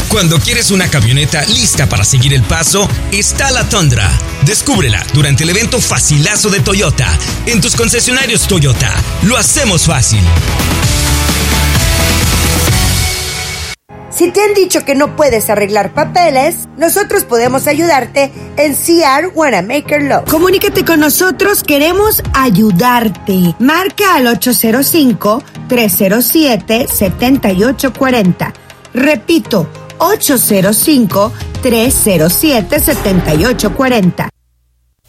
Cuando quieres una camioneta lista para seguir el paso, está la Tundra. Descúbrela durante el evento Facilazo de Toyota. En tus concesionarios Toyota, lo hacemos fácil. Si te han dicho que no puedes arreglar papeles, nosotros podemos ayudarte en CR Wanamaker Law. Comunícate con nosotros, queremos ayudarte. Marca al 805-307-7840. Repito, 805-307-7840.